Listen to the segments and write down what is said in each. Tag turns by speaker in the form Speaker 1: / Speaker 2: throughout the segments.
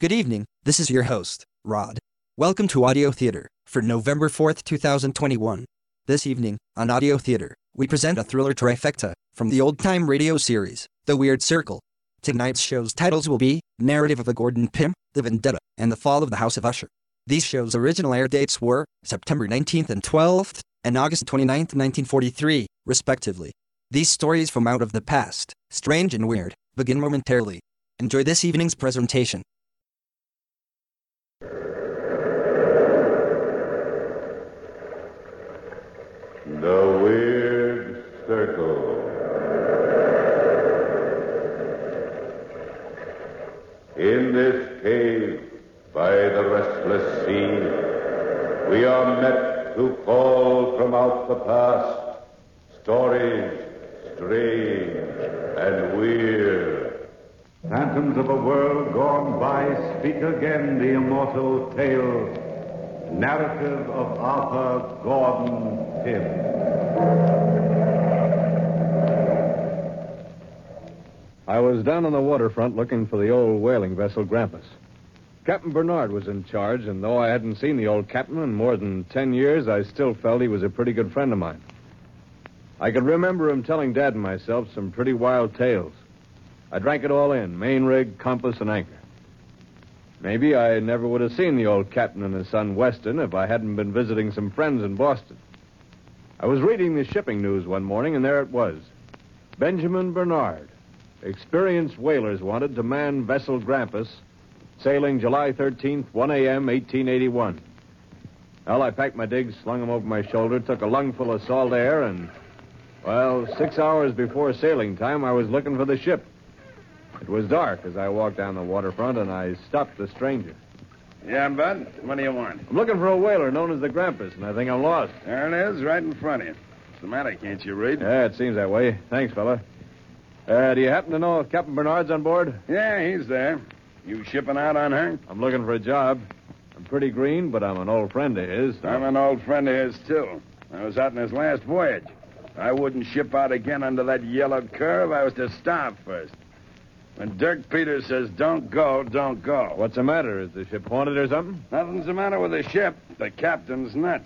Speaker 1: Good evening, this is your host, Rod. Welcome to Audio Theater for November 4th, 2021. This evening, on Audio Theater, we present a thriller trifecta from the old-time radio series, The Weird Circle. Tonight's show's titles will be Narrative of the Gordon Pym, The Vendetta, and The Fall of the House of Usher. These shows' original air dates were September 19th and 12th, and August 29th, 1943, respectively. These stories from out of the past, strange and weird, begin momentarily. Enjoy this evening's presentation.
Speaker 2: The Weird Circle. In this cave by the restless sea, we are met to call from out the past stories strange and weird. Phantoms of a world gone by speak again the immortal tale. Narrative of Arthur Gordon Pym.
Speaker 3: I was down on the waterfront looking for the old whaling vessel Grampus. Captain Bernard was in charge, and though I hadn't seen the old captain in more than 10 years, I still felt he was a pretty good friend of mine. I could remember him telling Dad and myself some pretty wild tales. I drank it all in, main rig, compass, and anchor. Maybe I never would have seen the old captain and his son Weston if I hadn't been visiting some friends in Boston. I was reading the shipping news one morning, and there it was. Benjamin Bernard, experienced whalers wanted to man vessel Grampus, sailing July 13th, 1 a.m., 1881. Well, I packed my digs, slung them over my shoulder, took a lungful of salt air, and, 6 hours before sailing time, I was looking for the ship. It was dark as I walked down the waterfront, and I stopped the stranger.
Speaker 4: Yeah, Bud? What do you want?
Speaker 3: I'm looking for a whaler known as the Grampus, and I think I'm lost.
Speaker 4: There it is, right in front of you. What's the matter? Can't you read?
Speaker 3: Yeah, it seems that way. Thanks, fella. Do you happen to know if Captain Bernard's on board?
Speaker 4: Yeah, he's there. You shipping out on her?
Speaker 3: I'm looking for a job. I'm pretty green, but I'm an old friend of his. So...
Speaker 4: I'm an old friend of his, too. I was out in his last voyage. I wouldn't ship out again under that yellow curve. I was to starve first. When Dirk Peters says, don't go, don't go.
Speaker 3: What's the matter? Is the ship haunted or something?
Speaker 4: Nothing's the matter with the ship. The captain's nuts.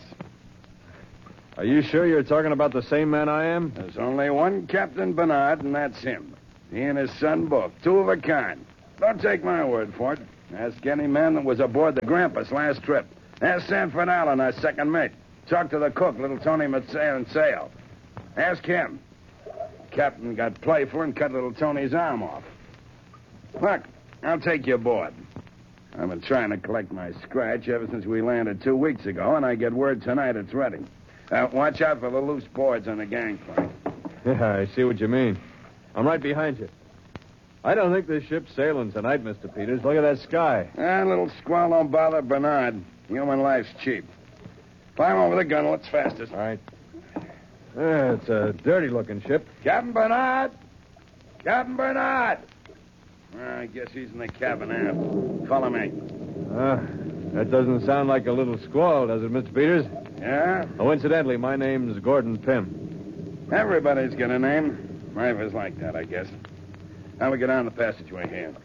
Speaker 3: Are you sure you're talking about the same man I am?
Speaker 4: There's only one Captain Bernard, and that's him. He and his son both. Two of a kind. Don't take my word for it. Ask any man that was aboard the Grampus last trip. Ask Sanford Allen, our second mate. Talk to the cook, little Tony Matsayo. Ask him. Captain got playful and cut little Tony's arm off. Look, I'll take you aboard. I've been trying to collect my scratch ever since we landed 2 weeks ago, and I get word tonight it's ready. Watch out for the loose boards on the gangplank.
Speaker 3: Yeah, I see what you mean. I'm right behind you. I don't think this ship's sailing tonight, Mr. Peters. Look at that sky.
Speaker 4: Little squall don't bother Bernard. Human life's cheap. Climb over the gunwale. It's fastest.
Speaker 3: All right. It's a dirty-looking ship.
Speaker 4: Captain Bernard! Captain Bernard! I guess he's in the cabin aft. Follow me.
Speaker 3: That doesn't sound like a little squall, does it, Mr. Peters?
Speaker 4: Yeah?
Speaker 3: Oh, incidentally, my name's Gordon Pym.
Speaker 4: Everybody's got a name. Life is like that, I guess. Now we get down the passageway here.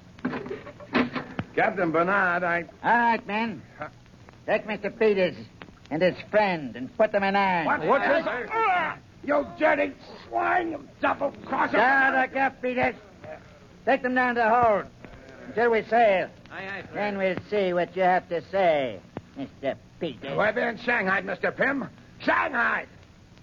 Speaker 4: Captain Bernard,
Speaker 5: All right, men. Take Mr. Peters and his friend and put them in irons.
Speaker 4: What's this? You dirty swine, you double-crosser!
Speaker 5: Shut up, Peters. Take them down to the hold until we sail.
Speaker 6: Aye,
Speaker 5: Then we'll see what you have to say, Mr. Peters.
Speaker 4: We're being shanghaied, Mr. Pym. Shanghaied!